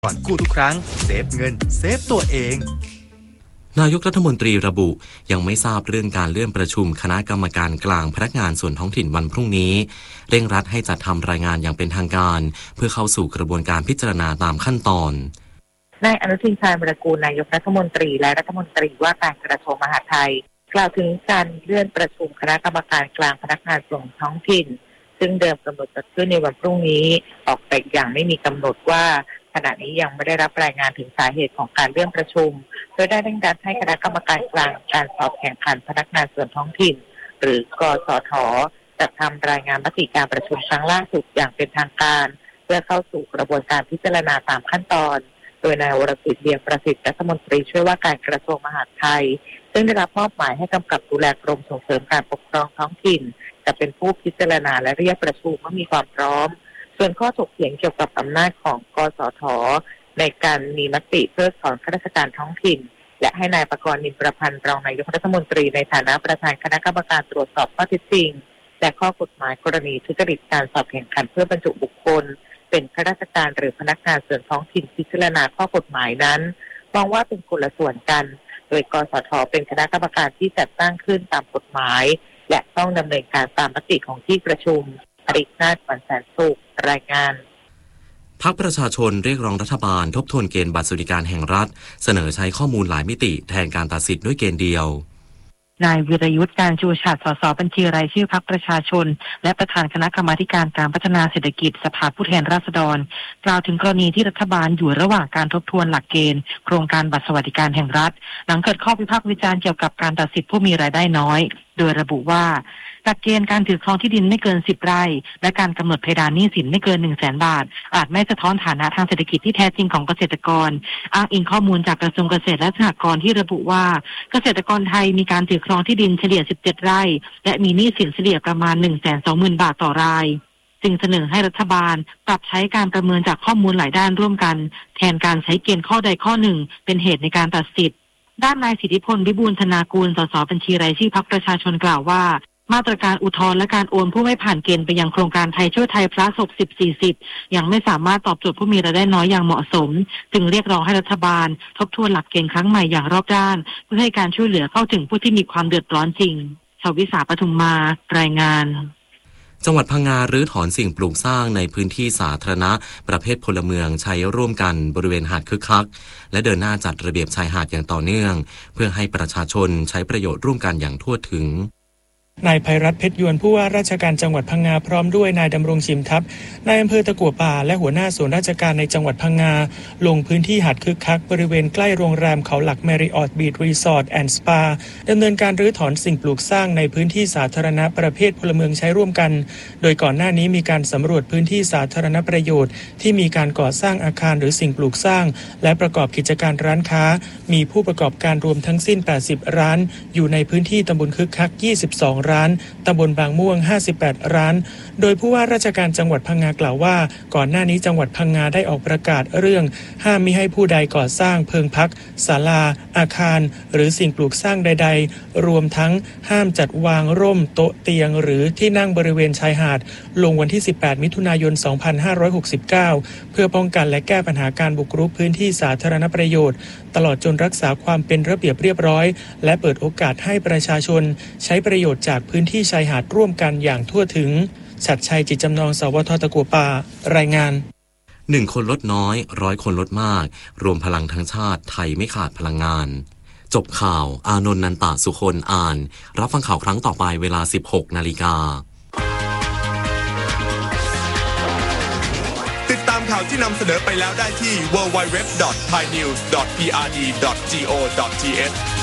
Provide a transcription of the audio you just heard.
ก่อนกู้ทุกครั้งเซฟเงินเซฟตัวเองนายกรัฐมนตรีระบุยังไม่ทราบเรื่องการเลื่อนประชุมคณะกรรมการกลางพนักงานส่วนท้องถิ่นวันพรุ่งนี้เร่งรัดให้จัดทำรายงานอย่างเป็นทางการเพื่อเข้าสู่กระบวนการพิจารณาตามขั้นตอนนายอนุทินชาญวิรากูลนายกรัฐมนตรีและรัฐมนตรีว่าการกระทรวงมหาดไทยกล่าวถึงการเลื่อนประชุมคณะกรรมการกลางพนักงานส่วนท้องถิ่นซึ่งเดิมกำหนดจัดขึ้นในวันพรุ่งนี้ออกไปอย่างไม่มีกำหนดว่าขณะนี้ยังไม่ได้รับรายงานถึงสาเหตุของการเลื่อนประชุมโดยได้เร่งรัดให้คณะกรรมการกลางการสอบแข่งขันพนักงานส่วนท้องถิ่นหรือกสท.จัดทำรายงานมติการประชุมครั้งล่าสุดอย่างเป็นทางการเพื่อเข้าสู่กระบวนการพิจารณาตามขั้นตอนโดยนายวรศิษฐ์เลียงประสิทธิ์รัฐมนตรีช่วยว่าการกระทรวงมหาดไทยซึ่งได้รับมอบหมายให้กำกับดูแลกรมส่งเสริมการปกครองท้องถิ่นจะเป็นผู้พิจารณาและเรียกประชุมเมื่อมีความพร้อมส่วนข้อถกเถียงเกี่ยวกับอำนาจของกสท.ในการมีมติเพิกถอนข้าราชการท้องถิ่นและให้นายประกรณ์ นินประพันธ์รองนายกรัฐมนตรีในฐานะประธานคณะกรรมการตรวจสอบข้อเท็จจริงและข้อกฎหมายกรณีทุจริตการสอบแข่งขันเพื่อบรรจุบุคคลเป็นข้าราชการหรือพนักงานส่วนท้องถิ่นพิจารณาข้อกฎหมายนั้นมองว่าเป็นคนละส่วนกันโดยกสท.เป็นคณะกรรมการที่จัดตั้งขึ้นตามกฎหมายและต้องดำเนินการตามมติของที่ประชุมอรินาถ วันแสนสุขรายงานพรรคประชาชนเรียกร้องรัฐบาลทบทวนเกณฑ์บัตรสวัสดิการแห่งรัฐเสนอใช้ข้อมูลหลายมิติแทนการตัดสิทธิ์ด้วยเกณฑ์เดียวนายวิรยุทธ์การชูชาติ สส.บัญชีรายชื่อพรรคประชาชนและประธานคณะกรรมาธิการการพัฒนาเศรษฐกิจสภาผู้แทนราษฎรกล่าวถึงกรณีที่รัฐบาลอยู่ระหว่างการทบทวนหลักเกณฑ์โครงการบัตรสวัสดิการแห่งรัฐหลังเกิดข้อวิพากษ์วิจารณ์เกี่ยวกับการตัดสิทธิผู้มีรายได้น้อยโดยระบุว่าหลักเกณฑ์การถือครองที่ดินไม่เกิน10 ไร่และการกำหนดเพดานหนี้สินไม่เกิน 100,000 บาทอาจไม่สะท้อนฐานะทางเศรษฐกิจที่แท้จริงของเกษตรกรอ้างอิงข้อมูลจากกระทรวงเกษตรและสหกรณ์ที่ระบุว่าเกษตรกรไทยมีการถือครองที่ดินเฉลี่ย17 ไร่และมีหนี้สินเฉลี่ยประมาณ 120,000 บาทต่อรายจึงเสนอให้รัฐบาลปรับใช้การประเมินจากข้อมูลหลายด้านร่วมกันแทนการใช้เกณฑ์ข้อใดข้อหนึ่งเป็นเหตุในการตัดสิทธิ์ด้านนายสิทธิพล วิบูลย์ธนากูล สส.บัญชีรายชื่อพรรคประชาชนกล่าวว่ามาตรการอุทธรณ์และการโอนผู้ไม่ผ่านเกณฑ์ไปยังโครงการไทยช่วยไทยพลัส60-40ยังไม่สามารถตอบโจทย์ผู้มีรายได้น้อยอย่างเหมาะสมจึงเรียกร้องให้รัฐบาลทบทวนหลักเกณฑ์ครั้งใหม่อย่างรอบด้านเพื่อให้การช่วยเหลือเข้าถึงผู้ที่มีความเดือดร้อนจริงชวิสา ปทุมมารายงานจังหวัดพังงารื้อถอนสิ่งปลูกสร้างในพื้นที่สาธารณะประเภทพลเมืองใช้ร่วมกันบริเวณหาดคึกคักและเดินหน้าจัดระเบียบชายหาดอย่างต่อเนื่องเพื่อให้ประชาชนใช้ประโยชน์ร่วมกันอย่างทั่วถึงนายไพรัตน์เพชรยวนผู้ว่าราชการจังหวัดพังงาพร้อมด้วยนายดำรงชิมทัพนายอำเภอตะกั่วป่าและหัวหน้าส่วนราชการในจังหวัดพังงาลงพื้นที่หาดคึกคักบริเวณใกล้โรงแรมเขาหลักแมริออตบีชรีสอร์ทแอนด์สปาดำเนินการรื้อถอนสิ่งปลูกสร้างในพื้นที่สาธารณะประเภทพลเมืองใช้ร่วมกันโดยก่อนหน้านี้มีการสำรวจพื้นที่สาธารณประโยชน์ที่มีการก่อสร้างอาคารหรือสิ่งปลูกสร้างและประกอบกิจการร้านค้ามีผู้ประกอบการรวมทั้งสิ้น80ร้านอยู่ในพื้นที่ตำบลคึกคัก22ร้านตำบลบางม่วง58ร้านโดยผู้ว่าราชการจังหวัดพังงากล่าวว่าก่อนหน้านี้จังหวัดพังงาได้ออกประกาศเรื่องห้ามมิให้ผู้ใดก่อสร้างเพิงพักศาลาอาคารหรือสิ่งปลูกสร้างใดๆรวมทั้งห้ามจัดวางร่มโต๊ะเตียงหรือที่นั่งบริเวณชายหาดลงวันที่18มิถุนายน2569เพื่อป้องกันและแก้ปัญหาการบุกรุกพื้นที่สาธารณประโยชน์ตลอดจนรักษาความเป็นระเบียบเรียบร้อยและเปิดโอกาสให้ประชาชนใช้ประโยชน์จากพื้นที่ชายหาดร่วมกันอย่างทั่วถึงชัดชัยจิตจำนองสวท.ตะกั่วป่ารายงาน 1 คนลดน้อย100 คนลดมากรวมพลังทั้งชาติไทยไม่ขาดพลังงานจบข่าวอานนท์นันตะสุคนอ่านรับฟังข่าวครั้งต่อไปเวลา 16:00 น. ติดตามข่าวที่นำเสนอไปแล้วได้ที่ www.thainews.prd.go.th